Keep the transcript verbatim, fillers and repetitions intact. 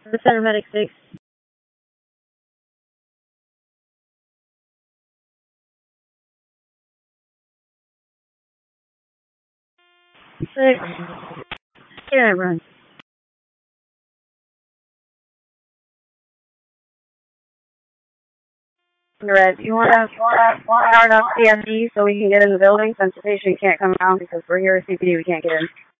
The Center Medic six. Six. Yeah, run. Red, you want to start up C S D so we can get in the building since the patient can't come out because we're here at C P D, we can't get in.